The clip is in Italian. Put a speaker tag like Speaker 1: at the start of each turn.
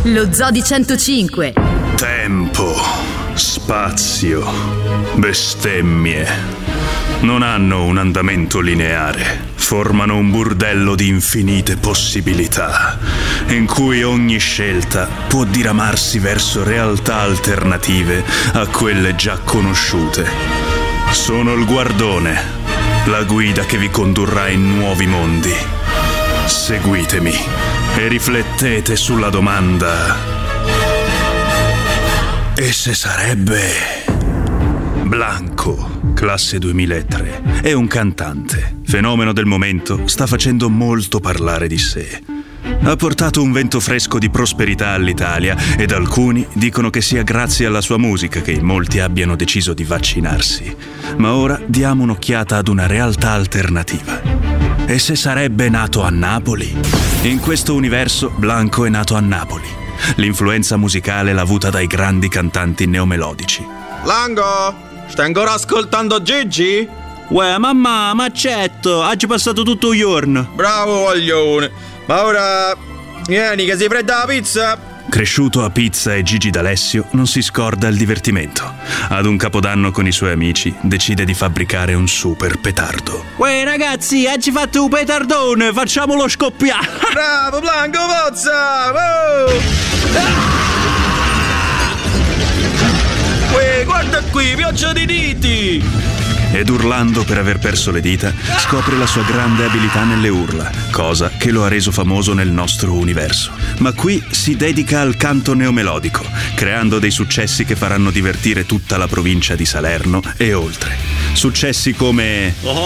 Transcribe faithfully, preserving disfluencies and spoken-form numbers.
Speaker 1: Lo Zoo di centocinque.
Speaker 2: Tempo, spazio, bestemmie. Non hanno un andamento lineare. Formano un burdello di infinite possibilità, in cui ogni scelta può diramarsi verso realtà alternative a quelle già conosciute. Sono il guardone, la guida che vi condurrà in nuovi mondi. Seguitemi e riflettete sulla domanda: e se sarebbe... Blanco, classe duemilatré, è un cantante. Fenomeno del momento, sta facendo molto parlare di sé. Ha portato un vento fresco di prosperità all'Italia ed alcuni dicono che sia grazie alla sua musica che in molti abbiano deciso di vaccinarsi. Ma ora diamo un'occhiata ad una realtà alternativa. E se sarebbe nato a Napoli? In questo universo, Blanco è nato a Napoli. L'influenza musicale l'ha avuta dai grandi cantanti neomelodici.
Speaker 3: Lango, stai ancora ascoltando Gigi?
Speaker 4: Uè, mamma, ma certo, oggi è passato tutto il giorno.
Speaker 3: Bravo, voglione. Ma ora, vieni che si fredda la pizza.
Speaker 2: Cresciuto a Pizza e Gigi D'Alessio, non si scorda il divertimento. Ad un capodanno con i suoi amici decide di fabbricare un super petardo.
Speaker 4: Uè ragazzi, oggi fatto un petardone, facciamolo scoppiare.
Speaker 3: Bravo, Blanco, forza! Oh! Uè, guarda qui, pioggia di diti!
Speaker 2: Ed urlando per aver perso le dita, scopre la sua grande abilità nelle urla, cosa che lo ha reso famoso nel nostro universo. Ma qui si dedica al canto neomelodico, creando dei successi che faranno divertire tutta la provincia di Salerno e oltre. Successi come...